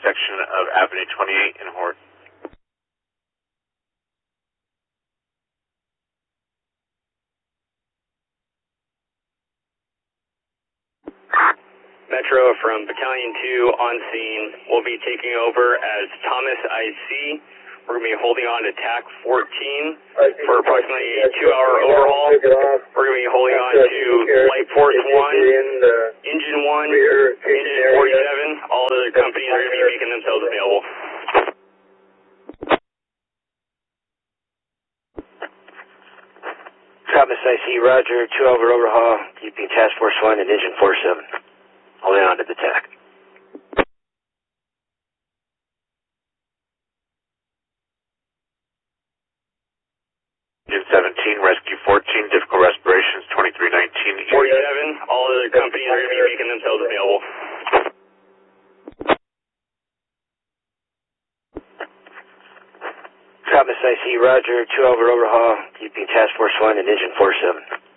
intersection of Avenue 28 and Hort. Metro from Battalion 2 on scene. We'll be taking over as Thomas IC. We're going to be holding on to TAC 14 for approximately a 2-hour overhaul. We're going to be holding on to Light Force 1, Engine 1, Engine 47. All the companies are going to be making themselves available. Thomas IC, Roger. 2-hour overhaul. Keeping Task Force 1 and Engine 47. Holding on to the TAC. Engine 17, Rescue 14, difficult respirations, 2319. 47, all the companies are going to be making themselves available. Thomas IC, Roger. 2-hour overhaul. Keeping Task Force 1 and Engine 47.